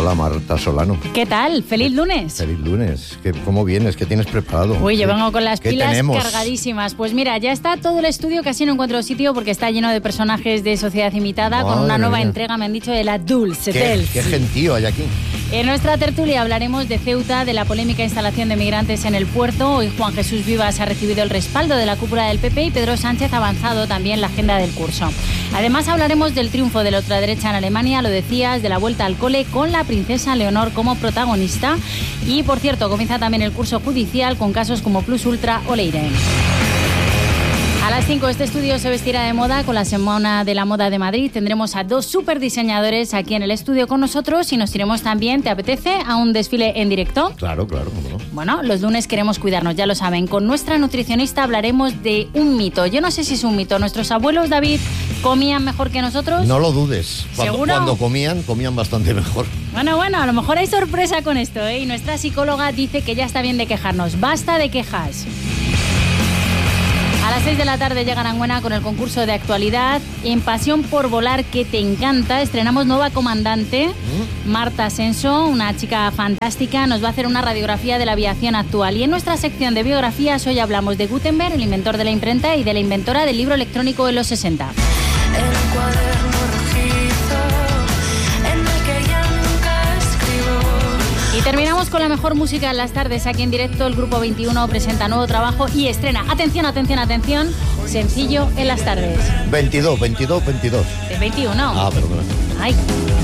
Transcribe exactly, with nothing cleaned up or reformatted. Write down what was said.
Hola, Marta Solano. ¿Qué tal? ¡Feliz lunes! Feliz lunes. ¿Qué, ¿Cómo vienes? ¿Qué tienes preparado? Uy, yo vengo con las ¿Qué pilas tenemos? cargadísimas. Pues mira, ya está todo el estudio, casi no encuentro sitio porque está lleno de personajes de Sociedad Imitada. Madre con una nueva mía. entrega, me han dicho, de la Dulce ¿Qué, Tales. qué gentío hay aquí? En nuestra tertulia hablaremos de Ceuta, de la polémica instalación de migrantes en el puerto. Hoy Juan Jesús Vivas ha recibido el respaldo de la cúpula del P P y Pedro Sánchez ha avanzado también la agenda del curso. Además hablaremos del triunfo de la ultraderecha en Alemania, lo decías, de la vuelta al cole con la princesa Leonor como protagonista. Y, por cierto, comienza también el curso judicial con casos como Plus Ultra o Leire. A las cinco este estudio se vestirá de moda con la Semana de la Moda de Madrid. Tendremos a dos super diseñadores aquí en el estudio con nosotros y nos iremos también, ¿te apetece?, a un desfile en directo. Claro, claro, cómo no. Bueno, los lunes queremos cuidarnos, ya lo saben. Con nuestra nutricionista hablaremos de un mito. Yo no sé si es un mito. ¿Nuestros abuelos, David, comían mejor que nosotros? No lo dudes. Cuando, ¿Seguro? cuando comían, comían bastante mejor. Bueno, bueno, a lo mejor hay sorpresa con esto, ¿eh? Y nuestra psicóloga dice que ya está bien de quejarnos. Basta de quejas. A las seis de la tarde llega Aranguena con el concurso de actualidad. En Pasión por Volar, que te encanta, estrenamos nueva comandante, ¿Mm? Marta Ascenso, una chica fantástica. Nos va a hacer una radiografía de la aviación actual. Y en nuestra sección de biografías hoy hablamos de Gutenberg, el inventor de la imprenta, y de la inventora del libro electrónico en los sesenta. El cuaderno rojizo en el que ya nunca escribo. Y terminamos con la mejor música en las tardes. Aquí en directo el Grupo veintiuno presenta nuevo trabajo y estrena, atención, atención, atención, sencillo en las tardes. veintidós, veintidós, veintidós. De veintiuno. Ah, perdona. Ay.